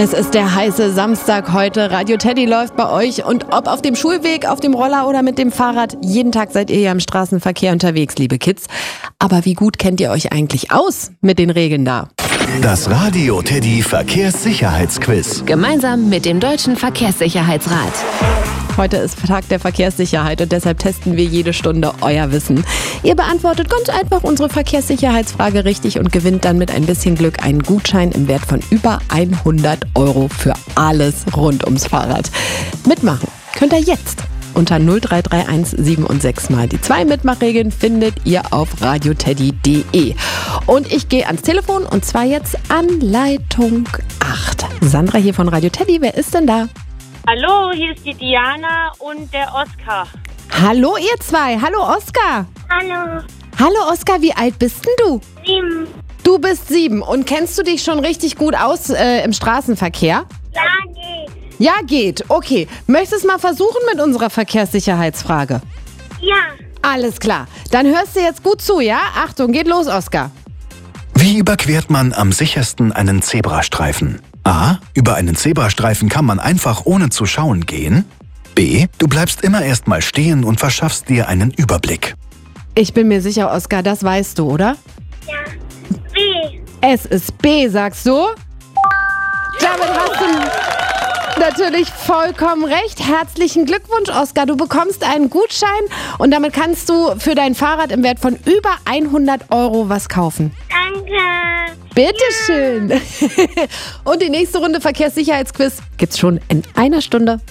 Es ist der heiße Samstag heute. Radio Teddy läuft bei euch. Und ob auf dem Schulweg, auf dem Roller oder mit dem Fahrrad, jeden Tag seid ihr ja im Straßenverkehr unterwegs, liebe Kids. Aber wie gut kennt ihr euch eigentlich aus mit den Regeln da? Das Radio Teddy Verkehrssicherheitsquiz. Gemeinsam mit dem Deutschen Verkehrssicherheitsrat. Heute ist Tag der Verkehrssicherheit und deshalb testen wir jede Stunde euer Wissen. Ihr beantwortet ganz einfach unsere Verkehrssicherheitsfrage richtig und gewinnt dann mit ein bisschen Glück einen Gutschein im Wert von über 100 € für alles rund ums Fahrrad. Mitmachen könnt ihr jetzt unter 0331 7 und 6 mal. Die 2 Mitmachregeln findet ihr auf radioteddy.de. Und ich gehe ans Telefon und zwar jetzt an Leitung 8. Sandra hier von Radio Teddy, wer ist denn da? Hallo, hier ist die Diana und der Oskar. Hallo ihr zwei, hallo Oskar. Hallo. Hallo Oskar, wie alt bist denn du? 7. Du bist 7 und kennst du dich schon richtig gut aus im Straßenverkehr? Ja, geht. Ja, geht. Okay. Möchtest du mal versuchen mit unserer Verkehrssicherheitsfrage? Ja. Alles klar. Dann hörst du jetzt gut zu, ja? Achtung, geht los, Oskar. Wie überquert man am sichersten einen Zebrastreifen? A. Über einen Zebrastreifen kann man einfach ohne zu schauen gehen. B. Du bleibst immer erst mal stehen und verschaffst dir einen Überblick. Ich bin mir sicher, Oskar, das weißt du, oder? Ja. B. Es ist B, sagst du? Damit hast du natürlich vollkommen recht. Herzlichen Glückwunsch, Oskar. Du bekommst einen Gutschein und damit kannst du für dein Fahrrad im Wert von über 100 € was kaufen. Danke. Bitteschön. Und die nächste Runde Verkehrssicherheitsquiz gibt's schon in einer Stunde.